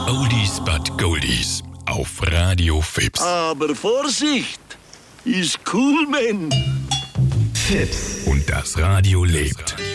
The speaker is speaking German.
Oldies but Goldies auf Radio Fips. Aber Vorsicht, ist cool, man. Fips. Und das Radio lebt.